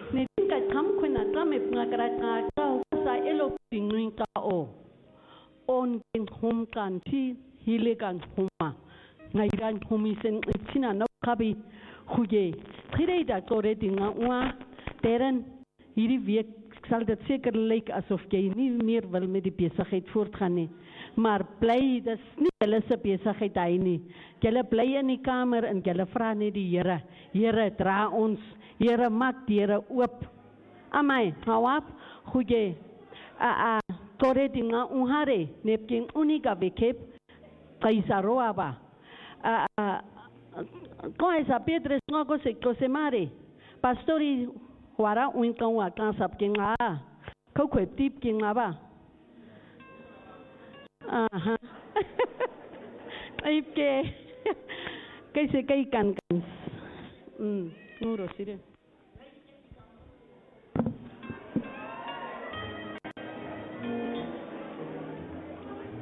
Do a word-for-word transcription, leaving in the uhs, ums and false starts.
ni ka tham khuna ka me ngakara ka ka sa elo pingwing ka o on kin hum kan thi hile kan huma ngai kan humi sen china na khabi khuye khirei da tore dinga wa teren hierdie week sal dit seker lyk asof jy nie meer wil met die besigheid voortgaan nie. Maar bly, dis nie julle se besigheid hy nie. Julle bly in die kamer en julle vra net die Here. Here, dra ons. Here, maak die Here oop. Amai, hou op. Goeie. A a tore dinga unhare nepking unika bekep kaisaroa ba. A a ko esa Pedro ngo se ko se mare. Pastori Wara uinkan wa kan sap king a ko ko tip king ba aha ai ke kai se kai kan kan mm nguro sire